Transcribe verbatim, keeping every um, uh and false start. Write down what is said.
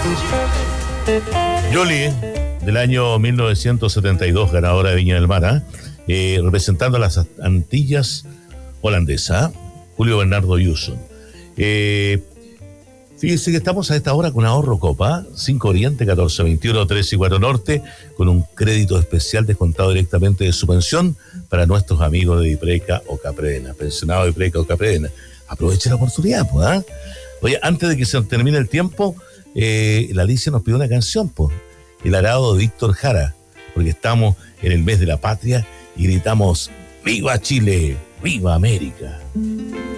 Yoli, del año mil novecientos setenta y dos, ganadora de Viña del Mar, ¿eh? Eh, representando a las Antillas holandesas, ¿eh? Julio Bernardo Yuson. Eh, fíjese que estamos a esta hora con Ahorro Copa, cinco Oriente, catorce veintiuno, tres y cuatro Norte, con un crédito especial descontado directamente de su pensión para nuestros amigos de Ipreca o Capredena, pensionados de Ipreca o Capredena. Aproveche la oportunidad, pues, ¿eh? Oye, antes de que se termine el tiempo, eh, la Alicia nos pidió una canción, pues, El Arado de Víctor Jara, porque estamos en el mes de la patria y gritamos ¡Viva Chile! ¡Viva América!